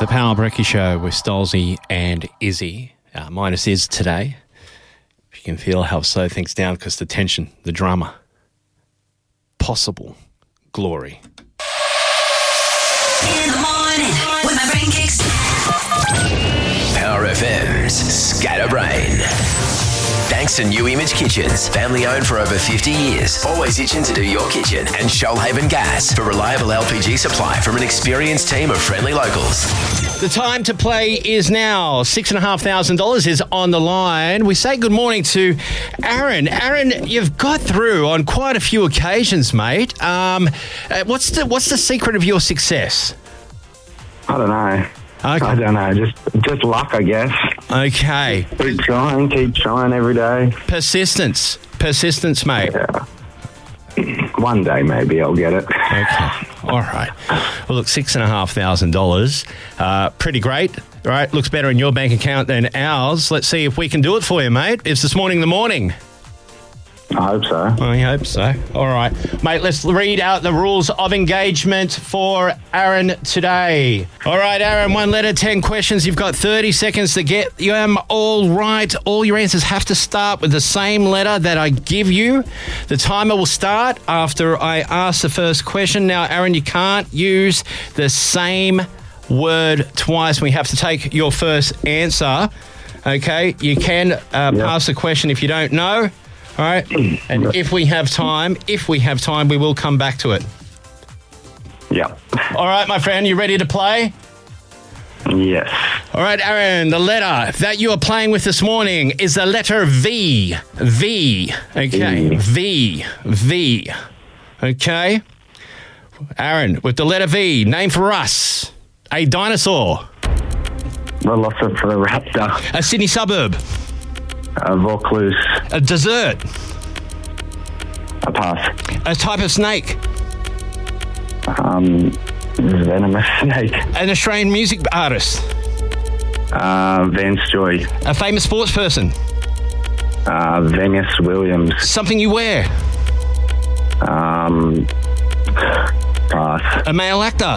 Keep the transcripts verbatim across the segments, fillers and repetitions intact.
The Powell Brekkie Show with Stolzy and Izzy. Uh, minus is today. If you can feel how slow things down because the tension, the drama, possible glory. In the morning, when my brain kicks. Power F M's Scatterbrain. Thanks to New Image Kitchens, family owned for over fifty years. Always itching to do your kitchen. And Shoalhaven Gas for reliable L P G supply from an experienced team of friendly locals. The time to play is now. Six and a half thousand dollars is on the line. We say good morning to Aaron. Aaron, you've got through on quite a few occasions, mate. Um, uh, what's the what's the secret of your success? I don't know. Okay. I don't know. Just just luck, I guess. Okay. Keep trying, keep trying every day. Persistence. Persistence, mate. Yeah. One day maybe I'll get it. Okay. All right. Well, look, six and a half thousand dollars. Uh, pretty great, right? Looks better in your bank account than ours. Let's see if we can do it for you, mate. It's this morning in the morning. I hope so. I hope so. All right. Mate, let's read out the rules of engagement for Aaron today. All right, Aaron, one letter, ten questions. You've got thirty seconds to get them all right. All your answers have to start with the same letter that I give you. The timer will start after I ask the first question. Now, Aaron, you can't use the same word twice. We have to take your first answer. Okay? You can uh, Yep. pass the question if you don't know. All right, and if we have time, if we have time, we will come back to it. Yeah. All right, my friend, you ready to play? Yes. All right, Aaron, the letter that you are playing with this morning is the letter V. V. Okay, V. V. Okay. Aaron, with the letter V, name for us. A dinosaur. Velociraptor. A Sydney suburb. A Vaucluse. A dessert. A pass. A type of snake. Um, venomous snake. An Australian music artist. Uh, Vance Joy. A famous sports person. Uh, Venus Williams. Something you wear. Um, pass. A male actor.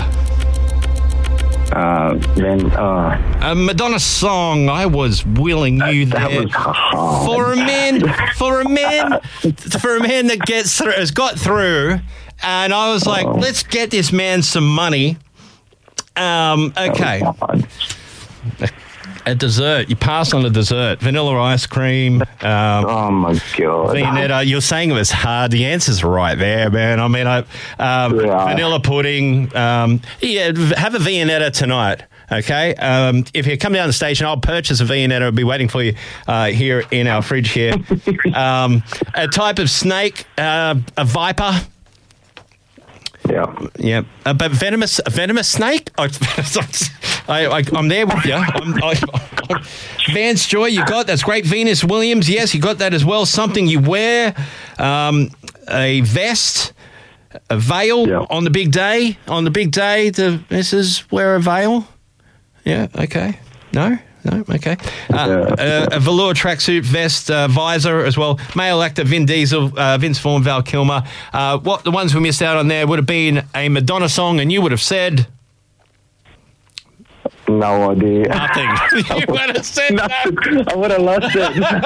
Uh, then, uh, A Madonna song. I was willing you that there. was hard. For a man, for a man, for a man that gets through, has got through, and I was like, Oh. let's get this man some money. Um, okay, Hard. a dessert. You pass on a dessert. Vanilla ice cream. Um, Oh my god. Viennetta, you're saying it was hard. The answer's right there, man. I mean, I um, Yeah. vanilla pudding. Um, yeah, have a Viennetta tonight. Okay. Um, if you come down the station, I'll purchase a Viennetta. I'll be waiting for you uh, here in our fridge here. um, a type of snake, uh, a viper. Yeah. Yeah, uh, but venomous, a venomous snake. I, I, I'm there with you. I'm, I, I, Vance Joy, you got that's great. Venus Williams, yes, you got that as well. Something you wear, um, a vest, a veil Yeah. on the big day. On the big day, the missus wear a veil. Yeah. Okay. No. No, okay. Uh, Yeah. a, a velour tracksuit, vest, uh, visor as well. Male actor Vin Diesel, uh, Vince Vaughn, Val Kilmer. Uh, what the ones we missed out on there would have been a Madonna song, and you would have said No idea. nothing. You would have said that. I would have lost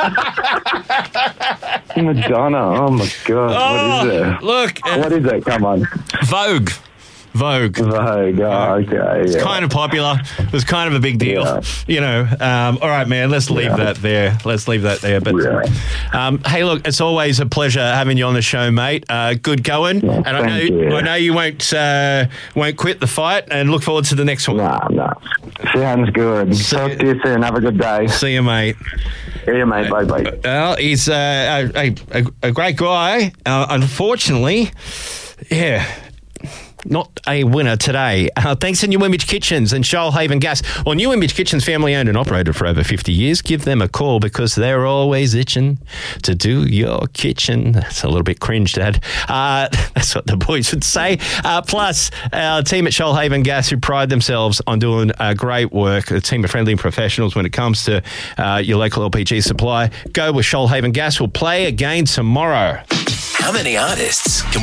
it. Madonna. Oh my god. Oh, what is it? look, uh, What is it? Come on. Vogue. Vogue. Vogue. Oh, okay. It's Yeah. kind of popular. It was kind of a big deal, Yeah. you know. Um, all right, man. Let's leave Yeah. that there. Let's leave that there. But Yeah. um, hey, look, it's always a pleasure having you on the show, mate. Uh, good going, Yeah, and I know thank you. I know you won't uh, won't quit the fight. And look forward to the next one. Nah, nah. Sounds good. Talk to you soon. Have a good day. See you, mate. See you, mate. Bye, bye. Well, he's uh, a, a, a great guy. Uh, unfortunately, yeah. Not a winner today. Uh, thanks to New Image Kitchens and Shoalhaven Gas. Well, New Image Kitchens, family owned and operated for over fifty years. Give them a call because they're always itching to do your kitchen. That's a little bit cringe, Dad. Uh, that's what the boys would say. Uh, plus, our team at Shoalhaven Gas who pride themselves on doing uh, great work. A team of friendly professionals when it comes to uh, your local L P G supply. Go with Shoalhaven Gas. We'll play again tomorrow. How many artists can